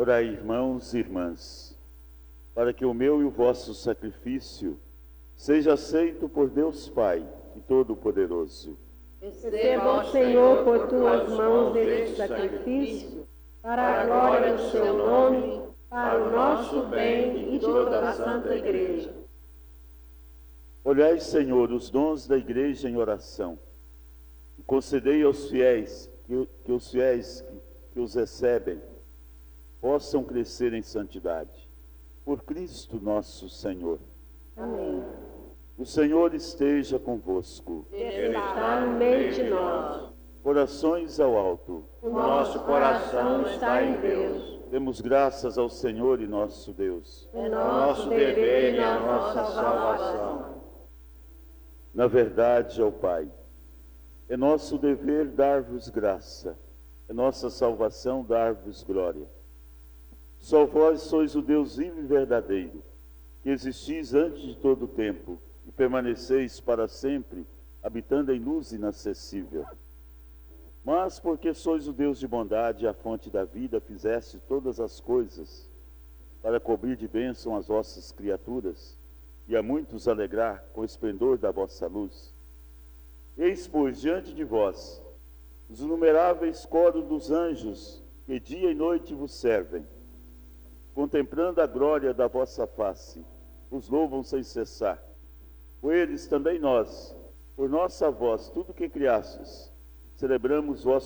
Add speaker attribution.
Speaker 1: Orai, irmãos e irmãs, para que o meu e o vosso sacrifício seja aceito por Deus Pai e Todo-Poderoso.
Speaker 2: Receba, Senhor, por tuas mãos este sacrifício, para a glória do seu nome, para o nosso bem e de toda a Santa Igreja.
Speaker 1: Olhai, Senhor, os dons da Igreja em oração, e concedei aos fiéis que os recebem possam crescer em santidade. Por Cristo nosso Senhor.
Speaker 2: Amém.
Speaker 1: O Senhor esteja convosco.
Speaker 2: Ele está no meio de nós.
Speaker 1: Corações ao alto.
Speaker 2: O nosso coração está em Deus.
Speaker 1: Demos graças ao Senhor e nosso Deus.
Speaker 2: É nosso dever e a nossa salvação.
Speaker 1: Na verdade, ó Pai, é nosso dever dar-vos graça, é nossa salvação dar-vos glória. Só vós sois o Deus vivo e verdadeiro, que existis antes de todo o tempo e permaneceis para sempre, habitando em luz inacessível. Mas porque sois o Deus de bondade e a fonte da vida, fizeste todas as coisas para cobrir de bênção as vossas criaturas e a muitos alegrar com o esplendor da vossa luz. Eis, pois, diante de vós os inumeráveis coros dos anjos que dia e noite vos servem, contemplando a glória da vossa face, vos louvam sem cessar. Por eles também nós, por nossa voz, tudo que criastes, celebramos vosso